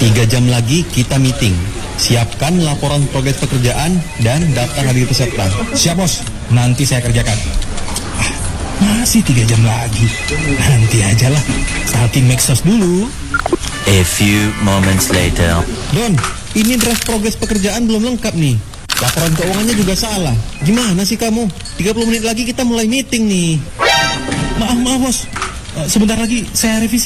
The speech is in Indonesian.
3 jam lagi kita meeting. Siapkan laporan progres pekerjaan dan daftar hadir peserta. Siap bos, nanti saya kerjakan. Masih 3 jam lagi. Nanti aja lah, starting Maxos dulu. A few moments later. Don, ini draft progres pekerjaan belum lengkap nih. Laporan keuangannya juga salah. Gimana sih kamu? 30 menit lagi kita mulai meeting nih. Maaf bos, sebentar lagi saya revisi.